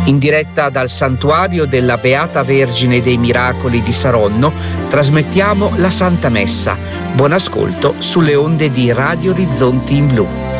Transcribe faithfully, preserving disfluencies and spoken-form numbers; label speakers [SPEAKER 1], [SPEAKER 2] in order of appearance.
[SPEAKER 1] In diretta dal Santuario della Beata Vergine dei Miracoli di Saronno trasmettiamo la Santa Messa. Buon ascolto sulle onde di Radio Orizzonti in Blu.